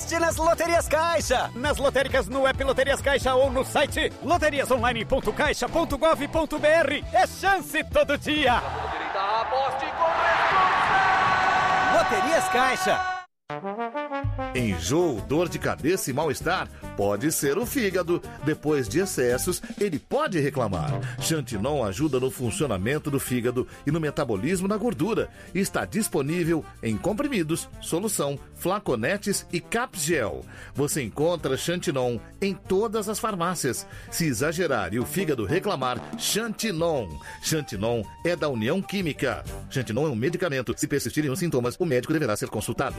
Aposte nas Loterias Caixa. Nas lotéricas no app Loterias Caixa ou no site loteriasonline.caixa.gov.br. É chance todo dia. Aposte com Loterias Caixa. Enjoo, dor de cabeça e mal-estar? Pode ser o fígado. Depois de excessos, ele pode reclamar. Xantinon ajuda no funcionamento do fígado e no metabolismo da gordura. Está disponível em comprimidos, solução, flaconetes e capgel. Você encontra Xantinon em todas as farmácias. Se exagerar e o fígado reclamar, Xantinon. Xantinon é da União Química. Xantinon é um medicamento. Se persistirem os sintomas, o médico deverá ser consultado.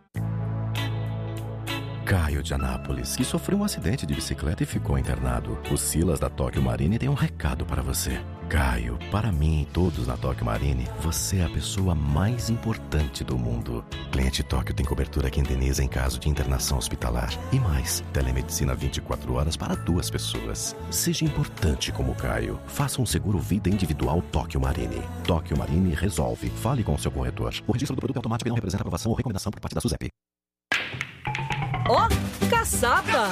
Caio de Anápolis, que sofreu um acidente de bicicleta e ficou internado. O Silas da Tóquio Marine tem um recado para você. Caio, para mim e todos na Tóquio Marine, você é a pessoa mais importante do mundo. Cliente Tóquio tem cobertura que indeniza em caso de internação hospitalar. E mais, telemedicina 24 horas para 2 pessoas. Seja importante como Caio. Faça um seguro vida individual Tóquio Marine. Tóquio Marine resolve. Fale com o seu corretor. O registro do produto é automático e não representa aprovação ou recomendação por parte da SUSEP. Ó, caçapa!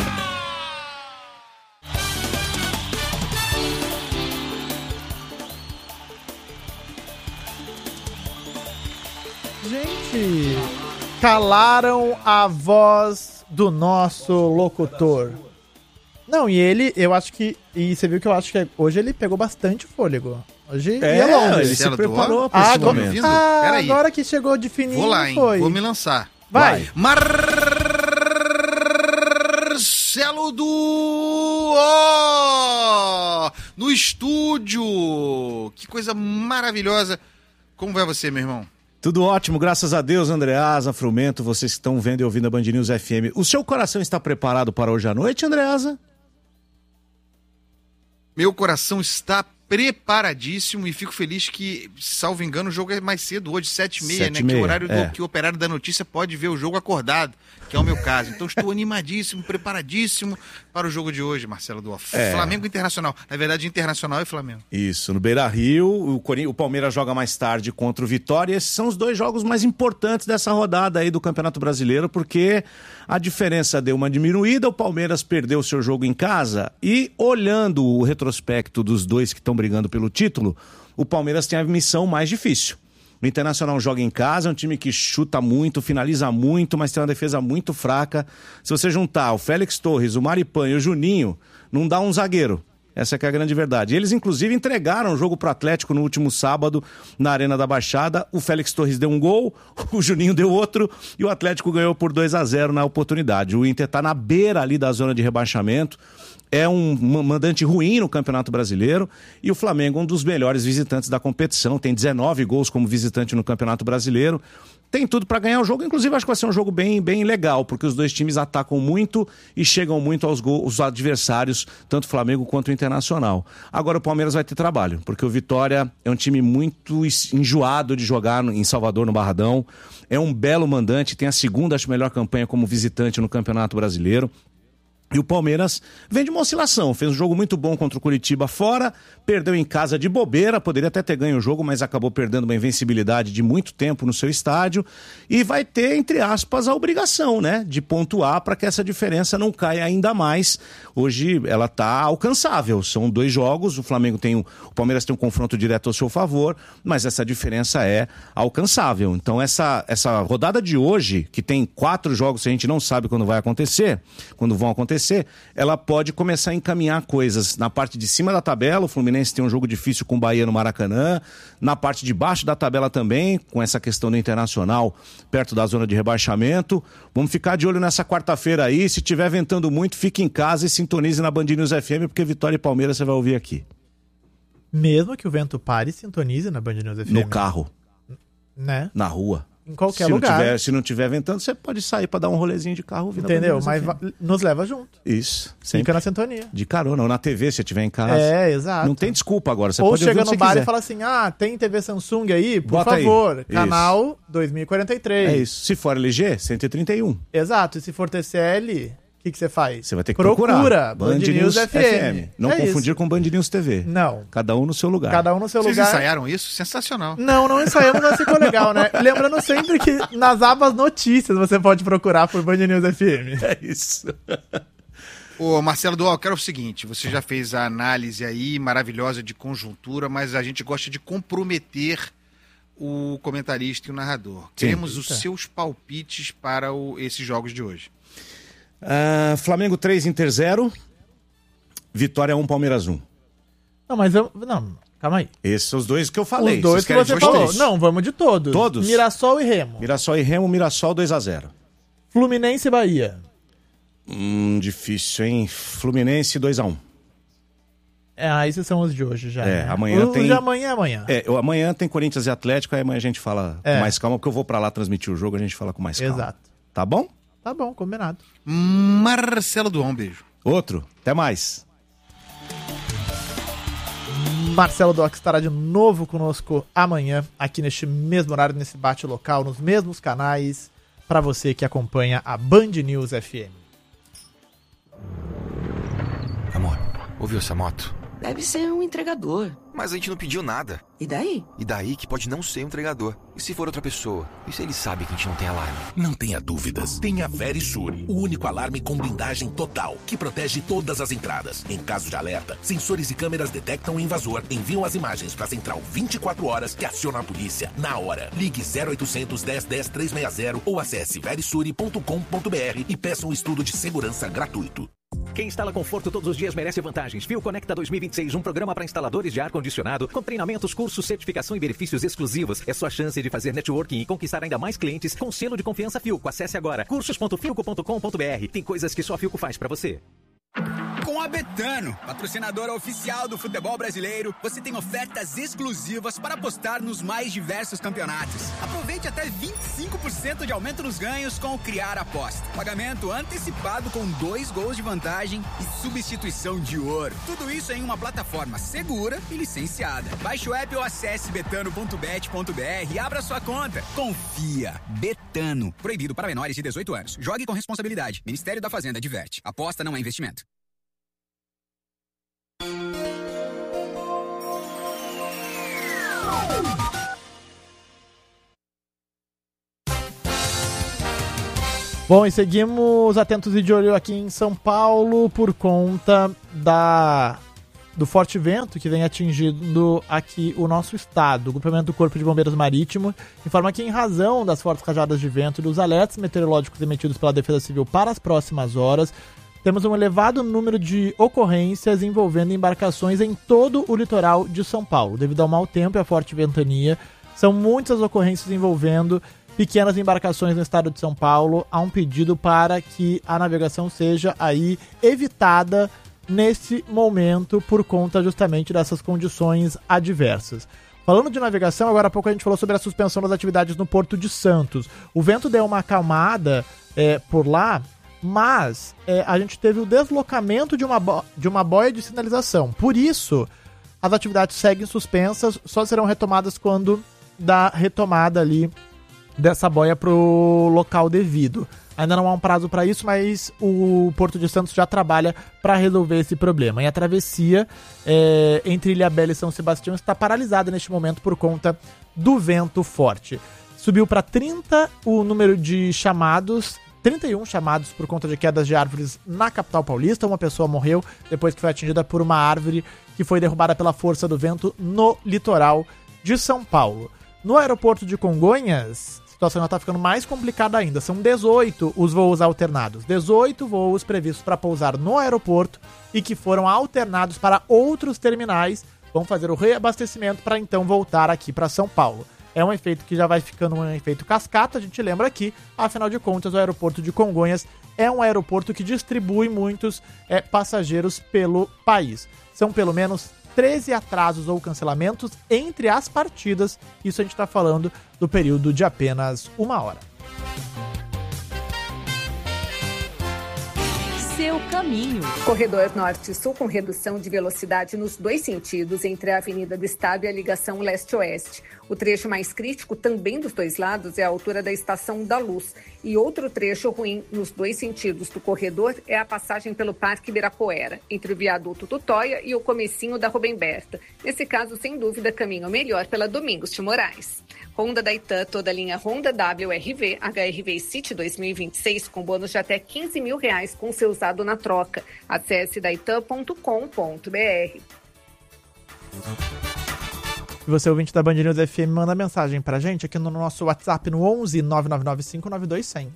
Gente, calaram a voz do nosso locutor. Não, e ele, eu acho que... E você viu que eu acho que hoje ele pegou bastante fôlego. Hoje ia longe. Ele se preparou para esse momento. Agora que chegou de fininho, vou lá, hein? foi. Vou me lançar. Vai. Marcelo no estúdio. Que coisa maravilhosa. Como vai você, meu irmão? Tudo ótimo, graças a Deus, Andreasa, Frumento, vocês que estão vendo e ouvindo a Band News FM. O seu coração está preparado para hoje à noite, Andreasa? Meu coração está preparadíssimo e fico feliz que, salvo engano, o jogo é mais cedo, hoje, 7h30, né? Que o horário que o operário da notícia pode ver o jogo acordado, que é o meu caso. Então estou animadíssimo, preparadíssimo para o jogo de hoje, Marcelo Duarte. Flamengo Internacional. Na verdade, Internacional e Flamengo. Isso, no Beira-Rio, o Palmeiras joga mais tarde contra o Vitória. Esses são os 2 jogos mais importantes dessa rodada aí do Campeonato Brasileiro, porque a diferença deu uma diminuída, o Palmeiras perdeu o seu jogo em casa e, olhando o retrospecto dos 2 que estão brigando pelo título, o Palmeiras tem a missão mais difícil. O Internacional joga em casa, é um time que chuta muito, finaliza muito, mas tem uma defesa muito fraca. Se você juntar o Félix Torres, o Maripan e o Juninho, não dá um zagueiro. Essa que é a grande verdade. Eles, inclusive, entregaram o jogo pro Atlético no último sábado, na Arena da Baixada. O Félix Torres deu um gol, o Juninho deu outro, e o Atlético ganhou por 2-0 na oportunidade. O Inter tá na beira ali da zona de rebaixamento. É um mandante ruim no Campeonato Brasileiro e o Flamengo é um dos melhores visitantes da competição, tem 19 gols como visitante no Campeonato Brasileiro, tem tudo para ganhar o jogo, inclusive acho que vai ser um jogo bem legal, porque os 2 times atacam muito e chegam muito aos os adversários, tanto o Flamengo quanto o Internacional. Agora o Palmeiras vai ter trabalho, porque o Vitória é um time muito enjoado de jogar em Salvador, no Barradão, é um belo mandante, tem a segunda, acho, melhor campanha como visitante no Campeonato Brasileiro. E o Palmeiras vem de uma oscilação, fez um jogo muito bom contra o Curitiba fora, perdeu em casa de bobeira, poderia até ter ganho o jogo, mas acabou perdendo uma invencibilidade de muito tempo no seu estádio e vai ter, entre aspas, a obrigação, né, de pontuar para que essa diferença não caia ainda mais. Hoje ela está alcançável, são 2 jogos, o Palmeiras tem um confronto direto ao seu favor, mas essa diferença é alcançável. Então essa rodada de hoje, que tem 4 jogos que a gente não sabe quando vão acontecer, ela pode começar a encaminhar coisas. Na parte de cima da tabela, o Fluminense tem um jogo difícil com o Bahia no Maracanã. Na parte de baixo da tabela também, com essa questão do Internacional, perto da zona de rebaixamento. Vamos ficar de olho nessa quarta-feira aí. Se estiver ventando muito, fique em casa e sintonize na Band News FM, porque Vitória e Palmeiras você vai ouvir aqui. Mesmo que o vento pare, sintonize na Band News FM. No carro. Né? Na rua. Em qualquer lugar. Se não tiver ventando, você pode sair para dar um rolezinho de carro. Entendeu? Mas nos leva junto. Isso. Fica na sintonia. De carona, ou na TV, se estiver em casa. Exato. Não tem desculpa agora. Você ou pode chega ouvir no bar quiser. E fala assim, tem TV Samsung aí? Por Bota favor. Aí. Canal 2043. É isso. Se for LG, 131. Exato. E se for TCL, que você faz? Você vai ter que procurar. Band News FM. Não confundir com Band News TV. Não. Cada um no seu lugar. Cada um no seu lugar. Vocês ensaiaram isso? Sensacional. Não ensaiamos, mas ficou legal, né? Lembrando sempre que nas abas notícias você pode procurar por Band News FM. É isso. Ô, Marcelo Dual, eu quero o seguinte, você já fez a análise aí maravilhosa de conjuntura, mas a gente gosta de comprometer o comentarista e o narrador. Queremos os seus palpites para esses jogos de hoje. Flamengo 3, Inter 0. Vitória 1, Palmeiras 1. Não, calma aí. Esses são os dois que eu falei. Os dois que você falou. Não, vamos de todos. Todos? Mirassol e Remo. Mirassol e Remo, Mirassol 2-0. Fluminense e Bahia. Difícil, hein? Fluminense 2-1. Esses são os de hoje já. Né? Amanhã tem... de amanhã é amanhã. Amanhã tem Corinthians e Atlético, aí amanhã a gente fala com mais calma, porque eu vou pra lá transmitir o jogo, a gente fala com mais calma. Exato. Tá bom? Tá bom, combinado. Marcelo Dual, um beijo. Outro, até mais. Marcelo Dual estará de novo conosco amanhã, aqui neste mesmo horário, nesse bate local, nos mesmos canais, para você que acompanha a Band News FM. Amor, ouviu essa moto? Deve ser um entregador. Mas a gente não pediu nada. E daí? E daí que pode não ser um entregador. E se for outra pessoa? E se ele sabe que a gente não tem alarme? Não tenha dúvidas. Tem a Verisure, o único alarme com blindagem total, que protege todas as entradas. Em caso de alerta, sensores e câmeras detectam o invasor, enviam as imagens para a central 24 horas que aciona a polícia na hora. Ligue 0800 10 10 360 ou acesse verisure.com.br e peça um estudo de segurança gratuito. Quem instala conforto todos os dias merece vantagens. Fio Conecta 2026, um programa para instaladores de ar-condicionado, com treinamentos, cursos, certificação e benefícios exclusivos. É sua chance de fazer networking e conquistar ainda mais clientes com selo de confiança Filco. Acesse agora cursos.filco.com.br. Tem coisas que só a Filco faz para você. Com a Betano, patrocinadora oficial do futebol brasileiro, você tem ofertas exclusivas para apostar nos mais diversos campeonatos. Aproveite até 25% de aumento nos ganhos com o Criar Aposta. Pagamento antecipado com 2 gols de vantagem e substituição de ouro. Tudo isso em uma plataforma segura e licenciada. Baixe o app ou acesse betano.bet.br e abra sua conta. Confia. Betano. Proibido para menores de 18 anos. Jogue com responsabilidade. Ministério da Fazenda adverte. Aposta não é investimento. Bom, e seguimos atentos e de olho aqui em São Paulo por conta do forte vento que vem atingindo aqui o nosso estado. O grupamento do Corpo de Bombeiros Marítimo informa que, em razão das fortes rajadas de vento e dos alertas meteorológicos emitidos pela Defesa Civil para as próximas horas, temos um elevado número de ocorrências envolvendo embarcações em todo o litoral de São Paulo. Devido ao mau tempo e à forte ventania, são muitas ocorrências envolvendo pequenas embarcações no estado de São Paulo. Há um pedido para que a navegação seja aí evitada nesse momento por conta justamente dessas condições adversas. Falando de navegação, agora há pouco a gente falou sobre a suspensão das atividades no Porto de Santos. O vento deu uma acalmada por lá, mas a gente teve o deslocamento de uma boia de sinalização. Por isso, as atividades seguem suspensas, só serão retomadas quando dá retomada ali dessa boia para o local devido. Ainda não há um prazo para isso, mas o Porto de Santos já trabalha para resolver esse problema. E a travessia entre Ilhabela e São Sebastião está paralisada neste momento por conta do vento forte. Subiu para 30 o número de chamados, 31 chamados por conta de quedas de árvores na capital paulista. Uma pessoa morreu depois que foi atingida por uma árvore que foi derrubada pela força do vento no litoral de São Paulo. No aeroporto de Congonhas, a situação está ficando mais complicada ainda. São 18 os voos alternados. 18 voos previstos para pousar no aeroporto e que foram alternados para outros terminais. Vão fazer o reabastecimento para então voltar aqui para São Paulo. É um efeito que já vai ficando um efeito cascata, a gente lembra aqui. Afinal de contas, o aeroporto de Congonhas é um aeroporto que distribui muitos passageiros pelo país. São pelo menos 13 atrasos ou cancelamentos entre as partidas. Isso a gente está falando do período de apenas 1 hora. Seu caminho. Corredor Norte-Sul com redução de velocidade nos 2 sentidos entre a Avenida do Estado e a ligação leste-oeste. O trecho mais crítico também dos 2 lados é a altura da Estação da Luz. E outro trecho ruim nos 2 sentidos do corredor é a passagem pelo Parque Ibirapuera, entre o viaduto do Toia e o comecinho da Rubem Berta. Nesse caso, sem dúvida, caminho melhor pela Domingos de Moraes. Honda da Itan, toda a linha Honda WRV, HRV City 2026, com bônus de até R$15 mil com seu usado na troca. Acesse daitan.com.br. E você, ouvinte da Band News FM, manda mensagem pra gente aqui no nosso WhatsApp no 11 999 592 100.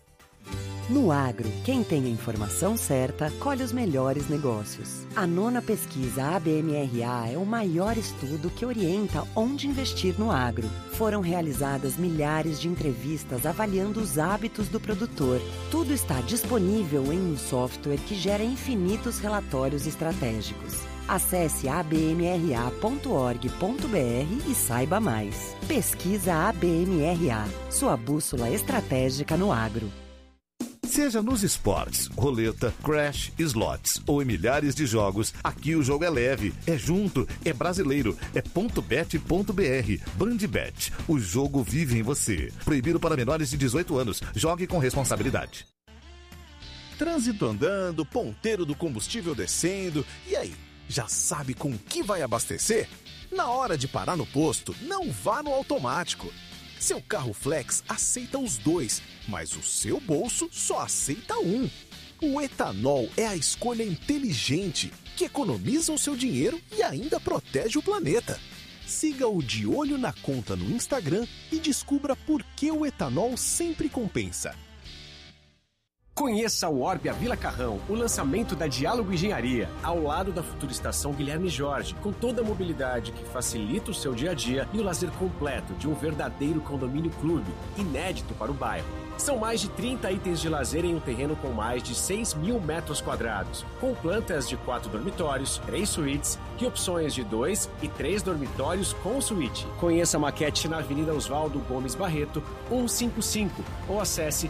No agro, quem tem a informação certa, colhe os melhores negócios. A 9ª pesquisa ABMRA é o maior estudo que orienta onde investir no agro. Foram realizadas milhares de entrevistas avaliando os hábitos do produtor. Tudo está disponível em um software que gera infinitos relatórios estratégicos. Acesse abmra.org.br e saiba mais. Pesquisa ABMRA, sua bússola estratégica no agro. Seja nos esportes, roleta, crash, slots ou em milhares de jogos, aqui o jogo é leve, é junto, é brasileiro, é .bet.br. Bandbet, o jogo vive em você. Proibido para menores de 18 anos. Jogue com responsabilidade. Trânsito andando, ponteiro do combustível descendo. E aí, já sabe com que vai abastecer? Na hora de parar no posto, não vá no automático. Seu carro flex aceita os 2, mas o seu bolso só aceita um. O etanol é a escolha inteligente, que economiza o seu dinheiro e ainda protege o planeta. Siga o De Olho na Conta no Instagram e descubra por que o etanol sempre compensa. Conheça o Orbia Vila Carrão, o lançamento da Diálogo Engenharia, ao lado da futura estação Guilherme Jorge, com toda a mobilidade que facilita o seu dia a dia e o lazer completo de um verdadeiro condomínio clube, inédito para o bairro. São mais de 30 itens de lazer em um terreno com mais de 6 mil metros quadrados, com plantas de 4 dormitórios, 3 suítes e opções de 2 e 3 dormitórios com suíte. Conheça a maquete na Avenida Oswaldo Gomes Barreto, 155, ou acesse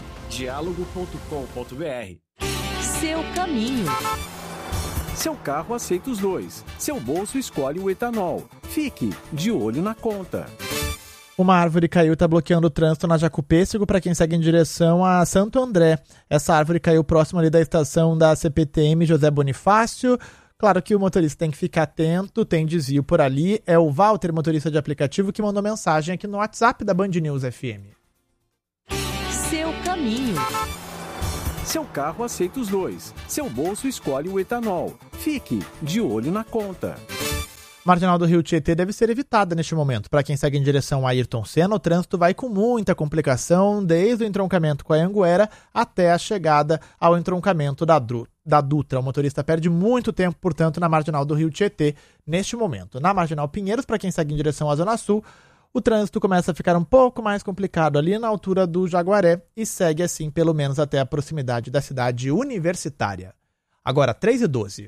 diálogo.com.br. Seu caminho. Seu carro aceita os 2. Seu bolso escolhe o etanol. Fique de olho na conta. Uma árvore caiu e está bloqueando o trânsito na Jacupêssego para quem segue em direção a Santo André. Essa árvore caiu próximo ali da estação da CPTM José Bonifácio. Claro que o motorista tem que ficar atento, tem desvio por ali. É o Walter, motorista de aplicativo, que mandou mensagem aqui no WhatsApp da Band News FM. Seu caminho. Seu carro aceita os 2. Seu bolso escolhe o etanol. Fique de olho na conta. Marginal do Rio Tietê deve ser evitada neste momento. Para quem segue em direção a Ayrton Senna, o trânsito vai com muita complicação, desde o entroncamento com a Anhanguera até a chegada ao entroncamento da Dutra. O motorista perde muito tempo, portanto, na Marginal do Rio Tietê neste momento. Na Marginal Pinheiros, para quem segue em direção à Zona Sul, o trânsito começa a ficar um pouco mais complicado ali na altura do Jaguaré e segue assim pelo menos até a proximidade da cidade universitária. Agora, 3h12.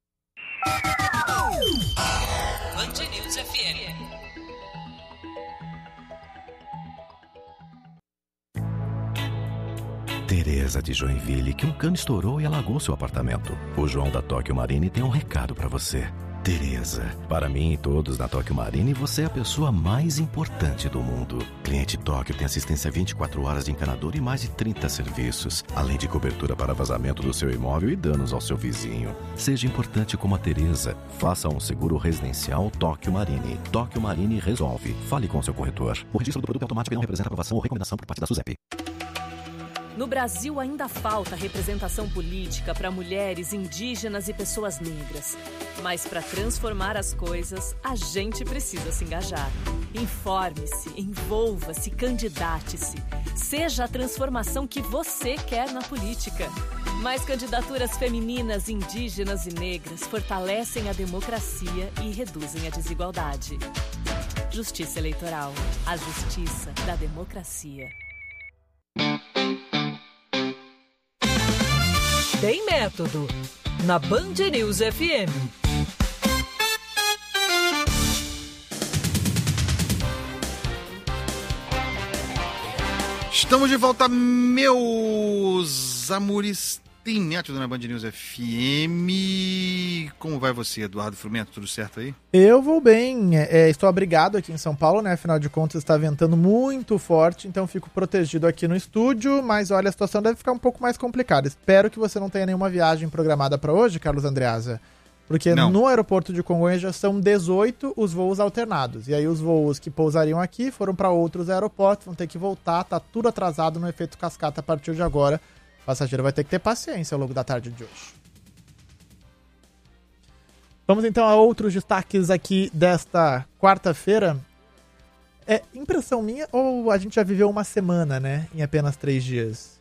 Tereza de Joinville, que um cano estourou e alagou seu apartamento. O João da Tóquio Marine tem um recado pra você. Tereza, para mim e todos na Tóquio Marine, você é a pessoa mais importante do mundo. Cliente Tóquio tem assistência 24 horas de encanador e mais de 30 serviços, além de cobertura para vazamento do seu imóvel e danos ao seu vizinho. Seja importante como a Tereza. Faça um seguro residencial Tóquio Marine. Tóquio Marine resolve. Fale com seu corretor. O registro do produto automático não representa aprovação ou recomendação por parte da SUSEP. No Brasil ainda falta representação política para mulheres, indígenas e pessoas negras. Mas para transformar as coisas, a gente precisa se engajar. Informe-se, envolva-se, candidate-se. Seja a transformação que você quer na política. Mais candidaturas femininas, indígenas e negras fortalecem a democracia e reduzem a desigualdade. Justiça Eleitoral. A justiça da democracia. Tem método. Na Band News FM. Estamos de volta, meus amores. Entretenimento na Band News FM. Como vai você, Eduardo Frumento? Tudo certo aí? Eu vou bem. Estou abrigado aqui em São Paulo, né? Afinal de contas, está ventando muito forte, então fico protegido aqui no estúdio. Mas olha, a situação deve ficar um pouco mais complicada. Espero que você não tenha nenhuma viagem programada para hoje, Carlos Andreasa. Porque no aeroporto de Congonhas já são 18 os voos alternados. E aí os voos que pousariam aqui foram para outros aeroportos, vão ter que voltar, tá tudo atrasado no efeito cascata a partir de agora. O passageiro vai ter que ter paciência ao longo da tarde de hoje. Vamos então a outros destaques aqui desta quarta-feira. É impressão minha ou a gente já viveu uma semana, né? Em apenas 3 dias?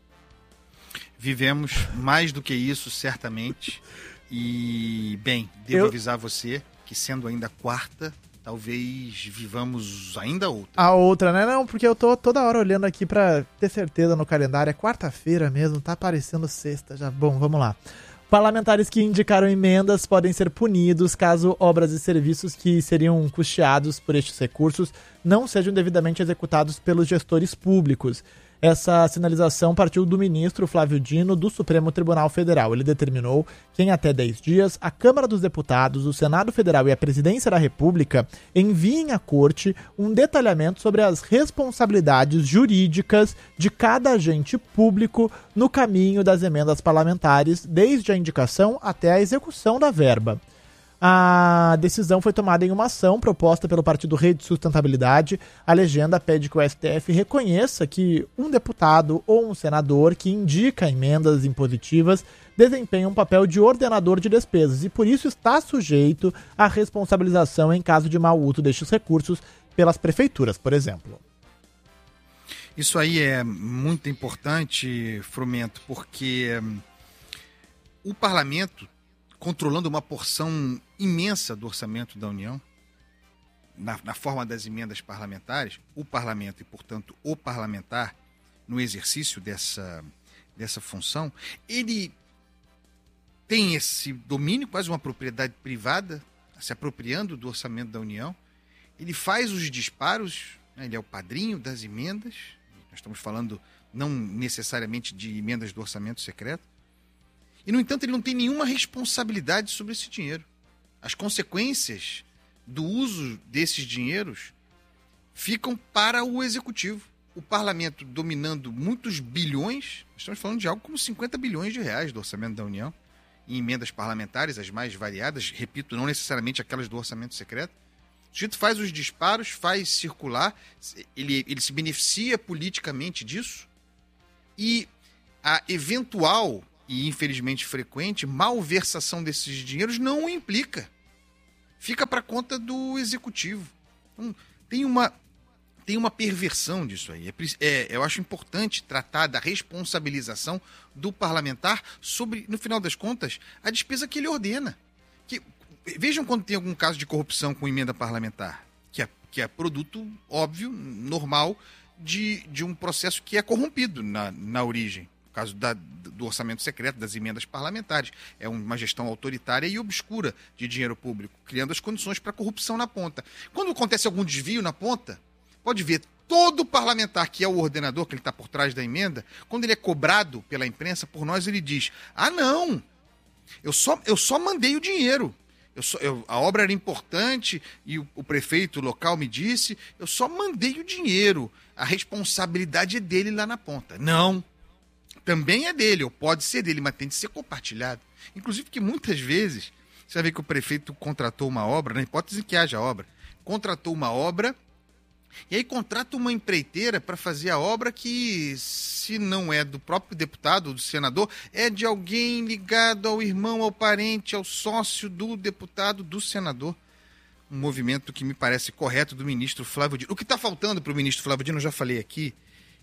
Vivemos mais do que isso, certamente. E, bem, devo avisar você que sendo ainda quarta, talvez vivamos ainda outra. A outra, né? Não, porque eu tô toda hora olhando aqui pra ter certeza no calendário. É quarta-feira mesmo, tá parecendo sexta já. Bom, vamos lá. Parlamentares que indicaram emendas podem ser punidos caso obras e serviços que seriam custeados por estes recursos não sejam devidamente executados pelos gestores públicos. Essa sinalização partiu do ministro Flávio Dino do Supremo Tribunal Federal. Ele determinou que em até 10 dias a Câmara dos Deputados, o Senado Federal e a Presidência da República enviem à Corte um detalhamento sobre as responsabilidades jurídicas de cada agente público no caminho das emendas parlamentares, desde a indicação até a execução da verba. A decisão foi tomada em uma ação proposta pelo Partido Rede Sustentabilidade. A legenda pede que o STF reconheça que um deputado ou um senador que indica emendas impositivas desempenha um papel de ordenador de despesas e por isso está sujeito à responsabilização em caso de mau uso destes recursos pelas prefeituras, por exemplo. Isso aí é muito importante, Frumento, porque o parlamento, controlando uma porção imensa do orçamento da União, na forma das emendas parlamentares, o parlamento e, portanto, o parlamentar, no exercício dessa função, ele tem esse domínio, quase uma propriedade privada, se apropriando do orçamento da União. Ele faz os disparos, né, ele é o padrinho das emendas, nós estamos falando não necessariamente de emendas do orçamento secreto, e, no entanto, ele não tem nenhuma responsabilidade sobre esse dinheiro. As consequências do uso desses dinheiros ficam para o executivo. O parlamento dominando muitos bilhões, estamos falando de algo como 50 bilhões de reais do orçamento da União, em emendas parlamentares, as mais variadas, repito, não necessariamente aquelas do orçamento secreto. O sujeito faz os disparos, faz circular, ele se beneficia politicamente disso, e a eventual e infelizmente frequente malversação desses dinheiros não o implica. Fica para conta do executivo. Então, tem uma perversão disso aí. Eu acho importante tratar da responsabilização do parlamentar sobre, no final das contas, a despesa que ele ordena. Vejam quando tem algum caso de corrupção com emenda parlamentar, que é produto óbvio, normal, de um processo que é corrompido na origem. No caso do orçamento secreto, das emendas parlamentares. É uma gestão autoritária e obscura de dinheiro público, criando as condições para a corrupção na ponta. Quando acontece algum desvio na ponta, pode ver, todo parlamentar que é o ordenador, que ele está por trás da emenda, quando ele é cobrado pela imprensa, por nós, ele diz: não, eu só mandei o dinheiro. A obra era importante e o prefeito local me disse, eu só mandei o dinheiro. A responsabilidade é dele lá na ponta. Não. Também é dele, ou pode ser dele, mas tem de ser compartilhado. Inclusive que muitas vezes, você vai ver que o prefeito contratou uma obra, na hipótese que haja obra, contratou uma obra, e aí contrata uma empreiteira para fazer a obra que, se não é do próprio deputado ou do senador, é de alguém ligado ao irmão, ao parente, ao sócio do deputado, do senador. Um movimento que me parece correto do ministro Flávio Dino. O que está faltando para o ministro Flávio Dino, eu já falei aqui,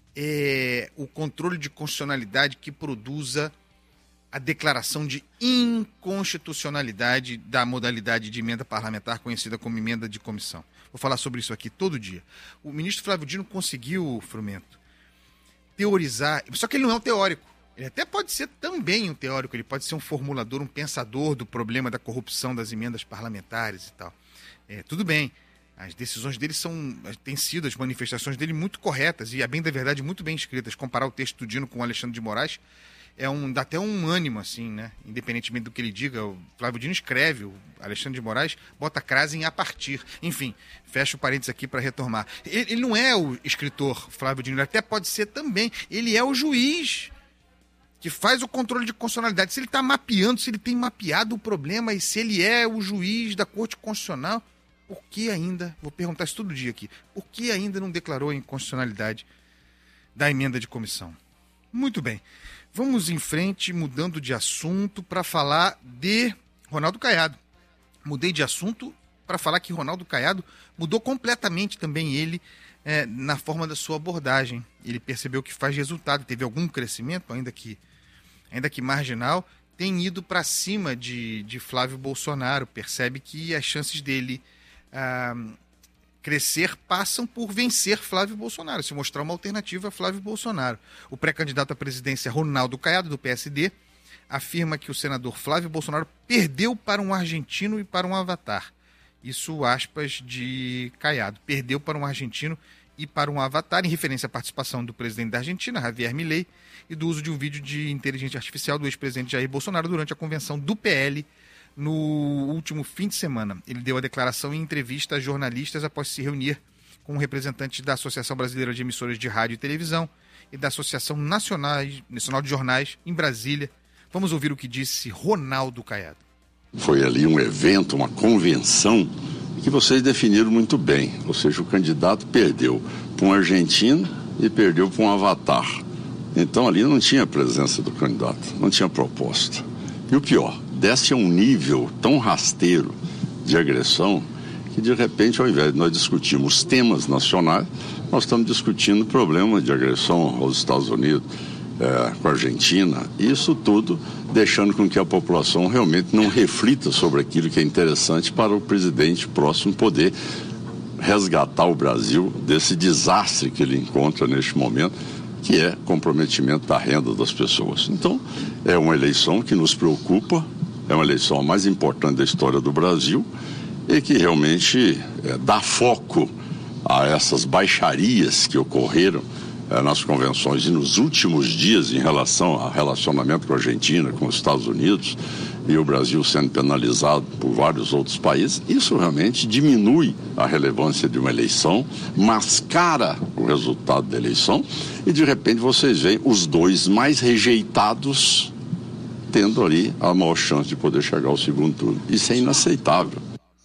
é o controle de constitucionalidade que produza a declaração de inconstitucionalidade da modalidade de emenda parlamentar conhecida como emenda de comissão. Vou falar sobre isso aqui todo dia. O ministro Flávio Dino conseguiu, Frumento, teorizar, só que ele não é um teórico. Ele até pode ser também um teórico, ele pode ser um formulador, um pensador do problema da corrupção das emendas parlamentares e tal. Tudo bem. As decisões dele têm sido, as manifestações dele, muito corretas e, a bem da verdade, muito bem escritas. Comparar o texto do Dino com o Alexandre de Moraes dá até um ânimo, assim, né? Independentemente do que ele diga, o Flávio Dino escreve, o Alexandre de Moraes bota crase em a partir. Enfim, fecha o parênteses aqui para retomar. Ele não é o escritor Flávio Dino, ele até pode ser também. Ele é o juiz que faz o controle de constitucionalidade. Se ele está mapeando, se ele tem mapeado o problema e se ele é o juiz da Corte Constitucional, por que ainda, vou perguntar isso todo dia aqui, por que ainda não declarou a inconstitucionalidade da emenda de comissão? Muito bem. Vamos em frente, mudando de assunto, para falar de Ronaldo Caiado. Mudei de assunto para falar que Ronaldo Caiado mudou completamente também ele na forma da sua abordagem. Ele percebeu que faz resultado, teve algum crescimento, ainda que marginal, tem ido para cima de Flávio Bolsonaro. Percebe que as chances dele crescer passam por vencer Flávio Bolsonaro, se mostrar uma alternativa a Flávio Bolsonaro. O pré-candidato à presidência Ronaldo Caiado, do PSD, afirma que o senador Flávio Bolsonaro perdeu para um argentino e para um avatar. Isso, aspas, de Caiado. Perdeu para um argentino e para um avatar, em referência à participação do presidente da Argentina, Javier Milei, e do uso de um vídeo de inteligência artificial do ex-presidente Jair Bolsonaro durante a convenção do PL no último fim de semana. Ele deu a declaração em entrevista a jornalistas após se reunir com representantes da Associação Brasileira de Emissoras de Rádio e Televisão e da Associação Nacional de Jornais em Brasília. Vamos ouvir o que disse Ronaldo Caiado. Foi ali um evento, uma convenção que vocês definiram muito bem. Ou seja, o candidato perdeu para um argentino e perdeu para um avatar. Então ali não tinha presença do candidato, não tinha proposta. E o pior, desce a um nível tão rasteiro de agressão que, de repente, ao invés de nós discutirmos temas nacionais, nós estamos discutindo problemas de agressão aos Estados Unidos, com a Argentina. Isso tudo deixando com que a população realmente não reflita sobre aquilo que é interessante para o presidente próximo poder resgatar o Brasil desse desastre que ele encontra neste momento, que é comprometimento da renda das pessoas. Então, é uma eleição que nos preocupa, é uma eleição a mais importante da história do Brasil e que realmente dá foco a essas baixarias que ocorreram nas convenções e nos últimos dias em relação ao relacionamento com a Argentina, com os Estados Unidos e o Brasil sendo penalizado por vários outros países. Isso realmente diminui a relevância de uma eleição, mascara o resultado da eleição e de repente vocês veem os dois mais rejeitados tendo ali a maior chance de poder chegar ao segundo turno. Isso é inaceitável.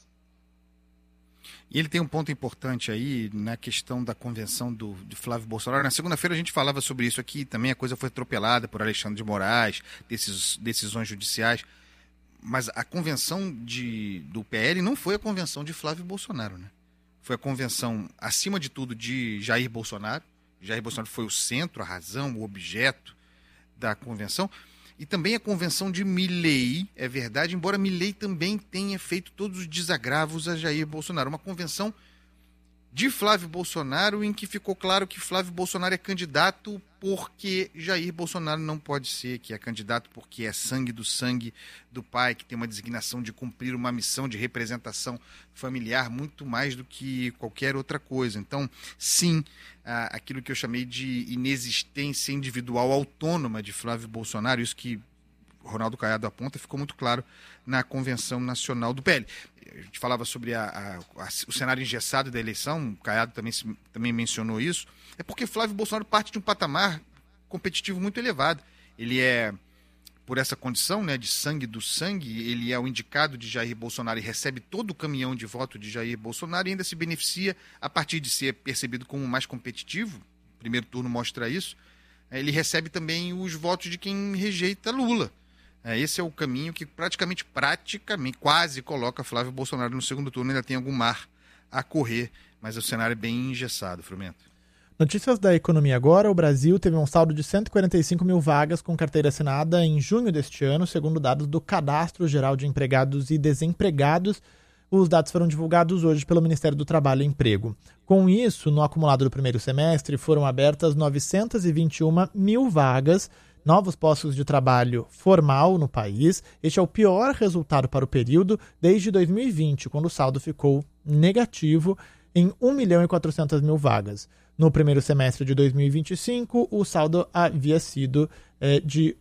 E ele tem um ponto importante aí na questão da convenção de Flávio Bolsonaro. Na segunda-feira a gente falava sobre isso aqui, também a coisa foi atropelada por Alexandre de Moraes, decisões judiciais. Mas a convenção do PL não foi a convenção de Flávio Bolsonaro, né? Foi a convenção, acima de tudo, de Jair Bolsonaro. Jair Bolsonaro foi o centro, a razão, o objeto da convenção. E também a convenção de Milei, é verdade, embora Milei também tenha feito todos os desagravos a Jair Bolsonaro. Uma convenção de Flávio Bolsonaro em que ficou claro que Flávio Bolsonaro é candidato porque Jair Bolsonaro não pode ser, que é candidato porque é sangue do pai, que tem uma designação de cumprir uma missão de representação familiar muito mais do que qualquer outra coisa. Então, sim, aquilo que eu chamei de inexistência individual autônoma de Flávio Bolsonaro, isso que Ronaldo Caiado aponta, ficou muito claro na Convenção Nacional do PL. A gente falava sobre o cenário engessado da eleição, o Caiado também mencionou isso, é porque Flávio Bolsonaro parte de um patamar competitivo muito elevado. Ele é, por essa condição, né, de sangue do sangue, ele é o indicado de Jair Bolsonaro e recebe todo o caminhão de voto de Jair Bolsonaro e ainda se beneficia, a partir de ser percebido como mais competitivo, o primeiro turno mostra isso, ele recebe também os votos de quem rejeita Lula. Esse é o caminho que praticamente quase coloca Flávio Bolsonaro no segundo turno. Ainda tem algum mar a correr, mas o cenário é bem engessado, Frumento. Notícias da economia agora. O Brasil teve um saldo de 145 mil vagas com carteira assinada em junho deste ano, segundo dados do Cadastro Geral de Empregados e Desempregados. Os dados foram divulgados hoje pelo Ministério do Trabalho e Emprego. Com isso, no acumulado do primeiro semestre, foram abertas 921 mil vagas, novos postos de trabalho formal no país. Este é o pior resultado para o período desde 2020, quando o saldo ficou negativo. em 1.400.000 vagas. No primeiro semestre de 2025, o saldo havia sido de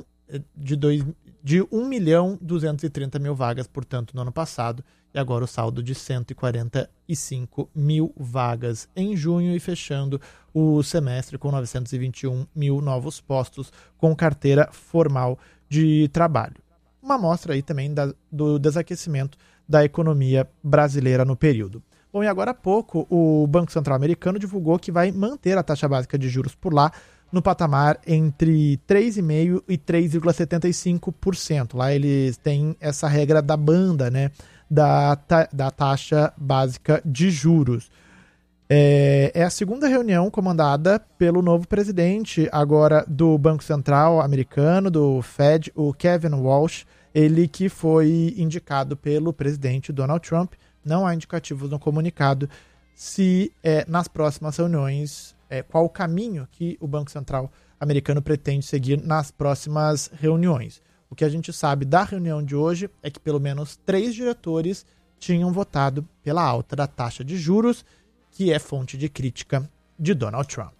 1.230.000 vagas, portanto, no ano passado, e agora o saldo de 145.000 vagas em junho e fechando o semestre com 921.000 novos postos com carteira formal de trabalho. Uma amostra aí também do desaquecimento da economia brasileira no período. Bom, e agora há pouco o Banco Central americano divulgou que vai manter a taxa básica de juros por lá no patamar entre 3,5% e 3,75%. Lá eles têm essa regra da banda, né, da taxa básica de juros. É a segunda reunião comandada pelo novo presidente agora do Banco Central americano, do Fed, o Kevin Walsh, ele que foi indicado pelo presidente Donald Trump. Não há indicativos no comunicado se nas próximas reuniões, qual o caminho que o Banco Central americano pretende seguir nas próximas reuniões. O que a gente sabe da reunião de hoje é que pelo menos 3 diretores tinham votado pela alta da taxa de juros, que é fonte de crítica de Donald Trump.